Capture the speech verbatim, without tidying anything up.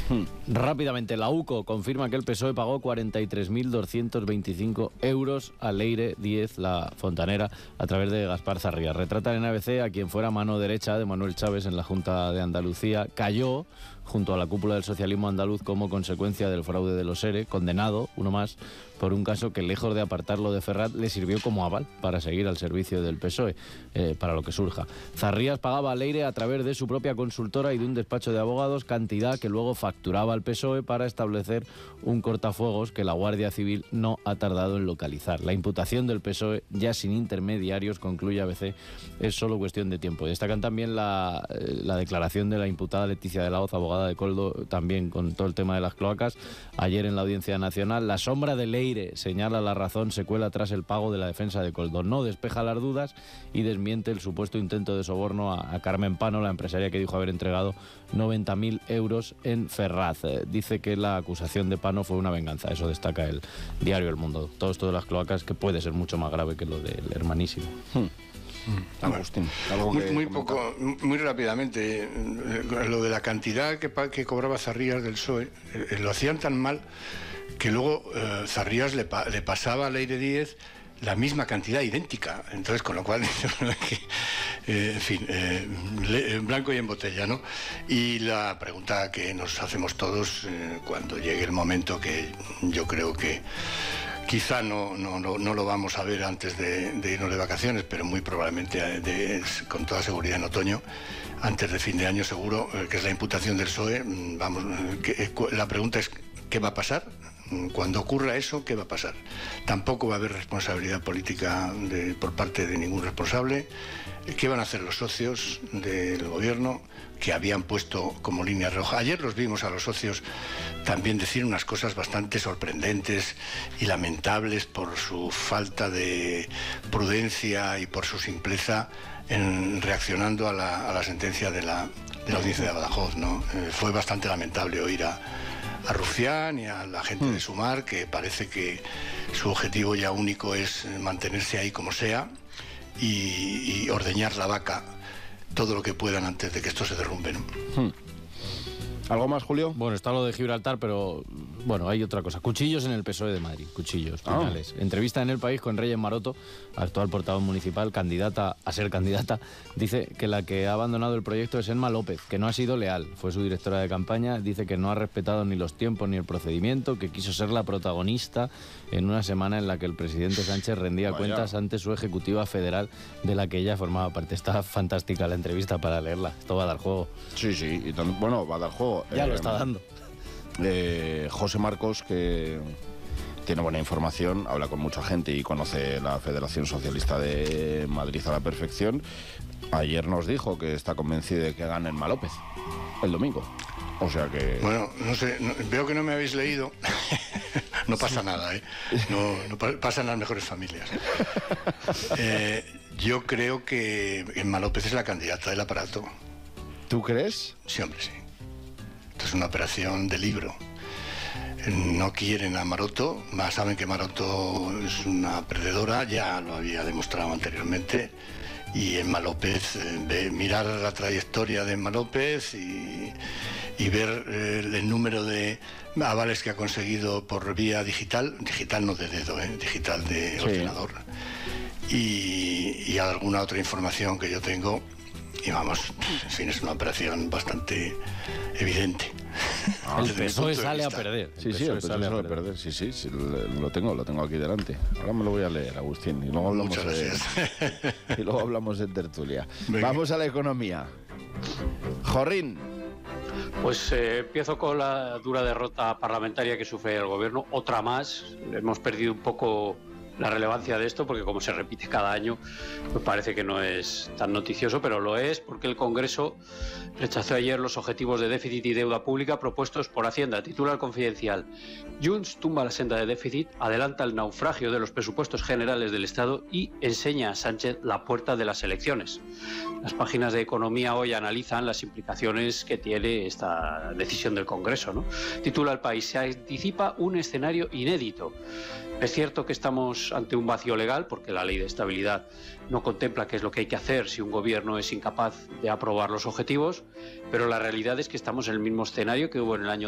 Hmm. Rápidamente, la U C O confirma que el P S O E pagó cuarenta y tres mil doscientos veinticinco euros a Leire Díez, la fontanera, a través de Gaspar Zarrías. Retrata en A B C a quien fuera mano derecha de Manuel Chávez en la Junta de Andalucía. Cayó junto a la cúpula del socialismo andaluz como consecuencia del fraude de los ERE, condenado, uno más, por un caso que, lejos de apartarlo de Ferrat, le sirvió como aval para seguir al servicio del P S O E, eh, para lo que surja. Zarrías pagaba a Leire a través de su propia consultora y de un despacho de abogados, cantidad que luego facturaba al P S O E para establecer un cortafuegos que la Guardia Civil no ha tardado en localizar. La imputación del P S O E, ya sin intermediarios, concluye A B C, es solo cuestión de tiempo. Destacan también la, la declaración de la imputada Leticia de la Hoz, abogada de Coldo, también con todo el tema de las cloacas. Ayer en la Audiencia Nacional, la sombra de Leire, señala La Razón, se cuela tras el pago de la defensa de Coldo. No despeja las dudas y desmiente el supuesto intento de soborno a, a Carmen Pano, la empresaria que dijo haber entregado noventa mil euros en Ferraz. Eh, dice que la acusación de Pano fue una venganza. Eso destaca el diario El Mundo. Todo esto de las cloacas, que puede ser mucho más grave que lo del hermanísimo. Hmm. Agustín, algo muy, que muy comentar. poco, muy rápidamente, lo de la cantidad que, que cobraba Zarrías del P S O E, eh, lo hacían tan mal que luego eh, Zarrías le, pa, le pasaba a Leire Díez la misma cantidad, idéntica. Entonces, con lo cual, que, eh, en fin, eh, le, en blanco y en botella, ¿no? Y la pregunta que nos hacemos todos eh, cuando llegue el momento, que yo creo que quizá no, no, no, no lo vamos a ver antes de, de irnos de vacaciones, pero muy probablemente, de, con toda seguridad, en otoño, antes de fin de año seguro, eh, que es la imputación del P S O E. Vamos, que, la pregunta es, ¿qué va a pasar? Cuando ocurra eso, ¿qué va a pasar? Tampoco va a haber responsabilidad política de, por parte de ningún responsable. ¿Qué van a hacer los socios del gobierno que habían puesto como línea roja? Ayer los vimos a los socios también decir unas cosas bastante sorprendentes y lamentables por su falta de prudencia y por su simpleza en reaccionando a la, a la sentencia de la, de la audiencia de Badajoz, ¿no? Eh, fue bastante lamentable oír a a Rufián y a la gente de Sumar, que parece que su objetivo ya único es mantenerse ahí como sea y, y ordeñar la vaca todo lo que puedan antes de que esto se derrumbe, ¿no? Hmm. ¿Algo más, Julio? Bueno, está lo de Gibraltar, pero bueno, hay otra cosa. Cuchillos en el P S O E de Madrid, cuchillos, puñales. Ah. Entrevista en El País con Reyes Maroto, actual portavoz municipal, candidata a ser candidata. Dice que la que ha abandonado el proyecto es Emma López, que no ha sido leal. Fue su directora de campaña. Dice que no ha respetado ni los tiempos ni el procedimiento, que quiso ser la protagonista en una semana en la que el presidente Sánchez rendía Vaya. cuentas ante su ejecutiva federal, de la que ella formaba parte. Está fantástica la entrevista para leerla. Esto va a dar juego. Sí, sí. Y también, bueno, va a dar juego. Ya eh, lo está dando. Eh, José Marcos, que tiene buena información, habla con mucha gente y conoce la Federación Socialista de Madrid a la perfección. Ayer nos dijo que está convencido de que gane Emma López el domingo. O sea que... Bueno, no sé, no, veo que no me habéis leído. No pasa sí. nada, ¿eh? No, no pasan las mejores familias. Eh, yo creo que Emma López es la candidata del aparato. ¿Tú crees? Sí, hombre, sí. Esto es una operación de libro. No quieren a Maroto, más saben que Maroto es una perdedora, ya lo había demostrado anteriormente. Y Emma López, de mirar la trayectoria de Emma López y, y ver eh, el número de avales que ha conseguido por vía digital, digital no de dedo, eh, digital de sí. ordenador, y, y alguna otra información que yo tengo, y vamos, en fin, es una operación bastante evidente. Ah, el P S O E sale a perder. Sí, sí, el P S O E sale a perder. perder. Sí, sí, sí, lo tengo, lo tengo aquí delante. Ahora me lo voy a leer, Agustín, y luego hablamos, de, y luego hablamos de tertulia. Venga. Vamos a la economía. Jorrín. Pues eh, empiezo con la dura derrota parlamentaria que sufre el gobierno, otra más. Hemos perdido un poco la relevancia de esto, porque como se repite cada año, pues parece que no es tan noticioso, pero lo es porque el Congreso rechazó ayer los objetivos de déficit y deuda pública propuestos por Hacienda. Titular Confidencial: Junts tumba la senda de déficit, adelanta el naufragio de los presupuestos generales del Estado y enseña a Sánchez la puerta de las elecciones. Las páginas de Economía hoy analizan las implicaciones que tiene esta decisión del Congreso, ¿no? Titula El País: se anticipa un escenario inédito. Es cierto que estamos ante un vacío legal, porque la ley de estabilidad no contempla qué es lo que hay que hacer si un gobierno es incapaz de aprobar los objetivos, pero la realidad es que estamos en el mismo escenario que hubo en el año